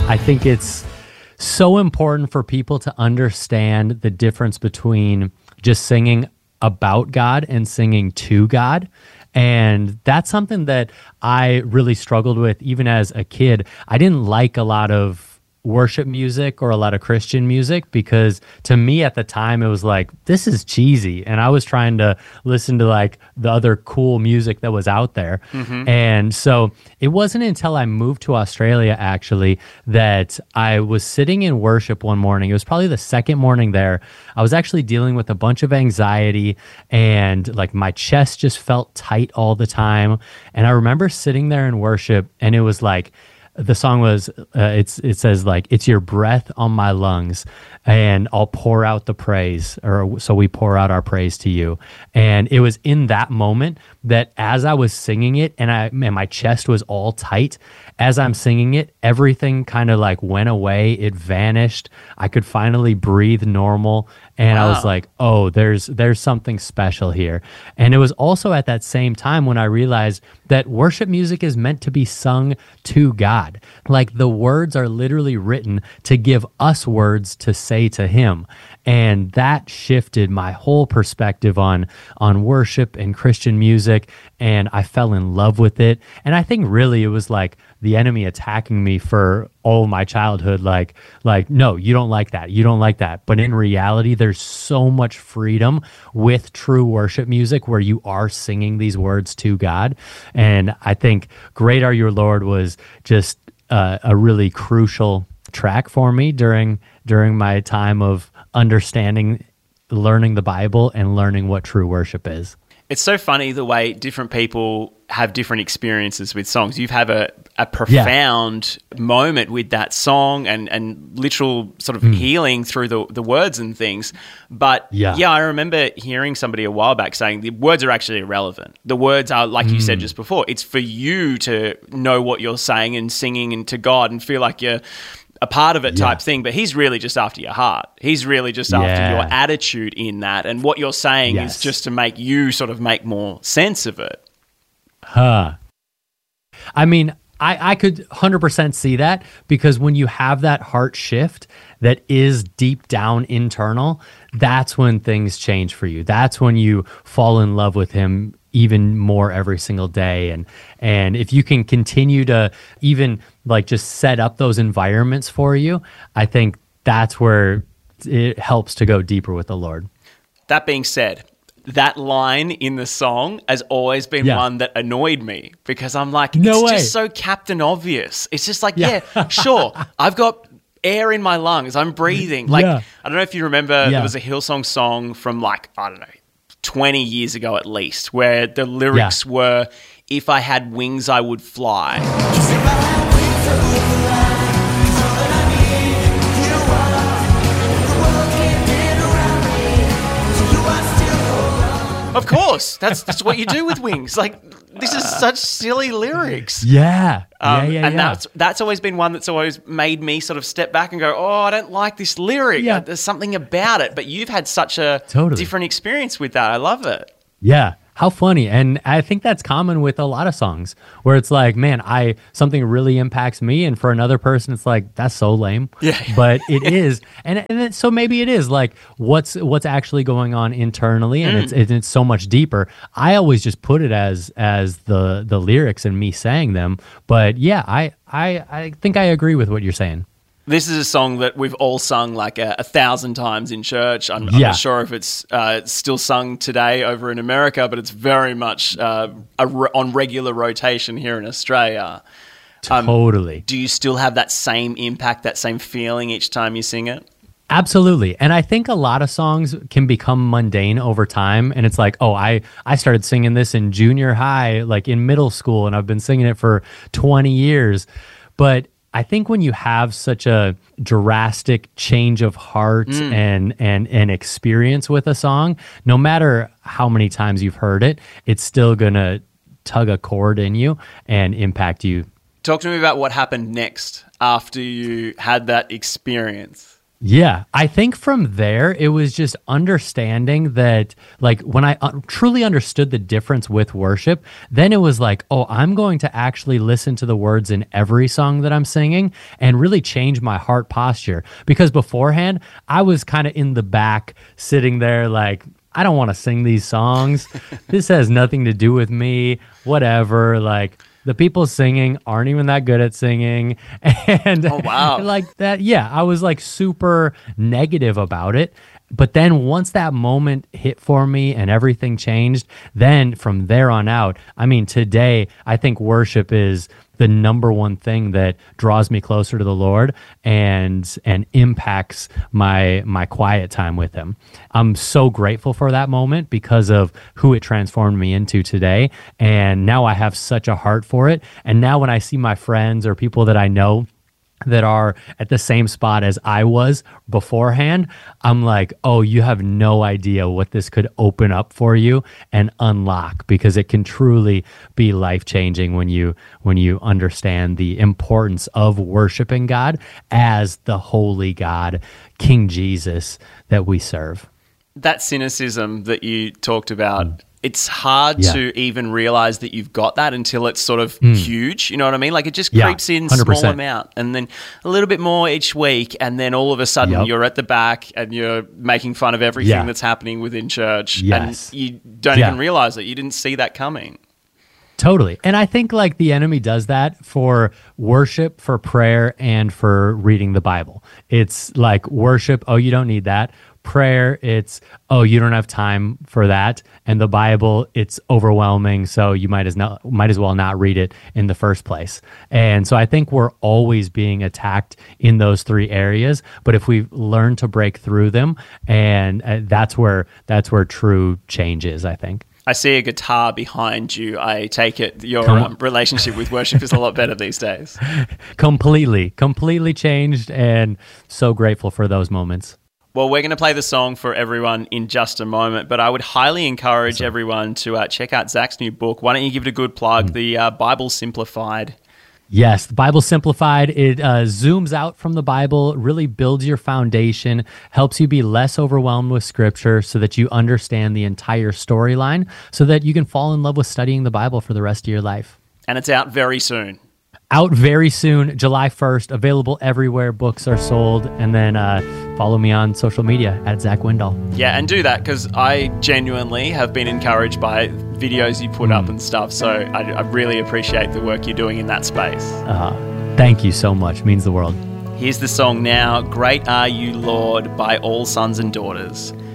I think it's so important for people to understand the difference between just singing about God and singing to God. And that's something that I really struggled with even as a kid. I didn't like a lot of worship music or a lot of Christian music because to me at the time it was like, this is cheesy. And I was trying to listen to like the other cool music that was out there. And so it wasn't until I moved to Australia actually that I was sitting in worship one morning. It was probably the second morning there. I was actually dealing with a bunch of anxiety and like my chest just felt tight all the time. And I remember sitting there in worship and it was like, the song was, it says like, it's your breath on my lungs and I'll pour out the praise, or so we pour out our praise to you. And it was in that moment that as I was singing it and my chest was all tight, as I'm singing it, everything kind of like went away. It vanished. I could finally breathe normal. And I was like, oh, there's something special here. And it was also at that same time when I realized that worship music is meant to be sung to God. Like the words are literally written to give us words to say to him. And that shifted my whole perspective on worship and Christian music. And I fell in love with it. And I think really it was like the enemy attacking me for all my childhood. Like, no, you don't like that. You don't like that. But in reality, there's so much freedom with true worship music where you are singing these words to God. And I think Great Are Your Lord was just a really crucial track for me during my time of understanding, learning the Bible and learning what true worship is. It's so funny the way different people have different experiences with songs. You've had a profound moment with that song and literal sort of healing through the words and things. But I remember hearing somebody a while back saying the words are actually irrelevant. The words are, like you said just before, it's for you to know what you're saying and singing and to God and feel like you're a part of it type thing, but he's really just after your heart. He's really just after your attitude in that, and what you're saying is just to make you sort of make more sense of it. I mean, I could 100% see that, because when you have that heart shift that is deep down internal, that's when things change for you. That's when you fall in love with him even more every single day. And if you can continue to even like just set up those environments for you, I think that's where it helps to go deeper with the Lord. That being said, that line in the song has always been one that annoyed me, because I'm like, it's just so Captain Obvious. It's just like, sure, I've got air in my lungs, I'm breathing. Like, I don't know if you remember, there was a Hillsong song from like, I don't know, 20 years ago at least, where the lyrics were, if I had wings, I would fly. Of course, that's what you do with wings. Like, this is such silly lyrics. And that's always been one that's always made me sort of step back and go, oh, I don't like this lyric. There's something about it. But you've had such a different experience with that. I love it. Yeah. How funny. And I think that's common with a lot of songs where it's like, man, something really impacts me. And for another person, it's like, that's so lame. But it is. And so maybe it is like, what's actually going on internally. And it's so much deeper. I always just put it as the lyrics and me saying them. But yeah, I think I agree with what you're saying. This is a song that we've all sung like 1,000 times in church. I'm not sure if it's still sung today over in America, but it's very much on regular rotation here in Australia. Totally. Do you still have that same impact, that same feeling each time you sing it? Absolutely. And I think a lot of songs can become mundane over time. And it's like, oh, I started singing this in junior high, like in middle school, and I've been singing it for 20 years. But I think when you have such a drastic change of heart and experience with a song, no matter how many times you've heard it, it's still going to tug a chord in you and impact you. Talk to me about what happened next after you had that experience. Yeah, I think from there, it was just understanding that, like, when I truly understood the difference with worship, then it was like, oh, I'm going to actually listen to the words in every song that I'm singing and really change my heart posture. Because beforehand, I was kind of in the back, sitting there like, I don't want to sing these songs. This has nothing to do with me, whatever. Like, the people singing aren't even that good at singing. And Oh, wow. like that, yeah, I was like super negative about it. But then once that moment hit for me and everything changed, then from there on out, I mean, today, I think worship is the number one thing that draws me closer to the Lord and impacts my quiet time with him. I'm so grateful for that moment because of who it transformed me into today. And now I have such a heart for it. And now when I see my friends or people that I know that are at the same spot as I was beforehand, I'm like, oh, you have no idea what this could open up for you and unlock, because it can truly be life-changing when you understand the importance of worshiping God as the holy God, King Jesus, that we serve. That cynicism that you talked about, it's hard to even realize that you've got that until it's sort of huge. You know what I mean? Like, it just creeps in 100%. Small amount and then a little bit more each week. And then all of a sudden you're at the back and you're making fun of everything that's happening within church. And you don't even realize it. You didn't see that coming. Totally. And I think like the enemy does that for worship, for prayer, and for reading the Bible. It's like worship, oh, you don't need that. Prayer, it's, oh, you don't have time for that. And the Bible, it's overwhelming, so you might as well not read it in the first place. And so I think we're always being attacked in those three areas. But if we learn to break through them, and that's where true change is, I think. I see a guitar behind you. I take it your relationship with worship is a lot better these days. Completely changed, and so grateful for those moments. Well, we're going to play the song for everyone in just a moment, but I would highly encourage everyone to check out Zach's new book. Why don't you give it a good plug, the Bible Simplified? Yes, the Bible Simplified, it zooms out from the Bible, really builds your foundation, helps you be less overwhelmed with Scripture so that you understand the entire storyline, so that you can fall in love with studying the Bible for the rest of your life. And it's out very soon. Out very soon, July 1st, available everywhere books are sold. And then follow me on social media at Zach Windahl. Yeah, and do that, because I genuinely have been encouraged by videos you put up and stuff. So I really appreciate the work you're doing in that space. Thank you so much. Means the world. Here's the song now, Great Are You, Lord, by All Sons and Daughters.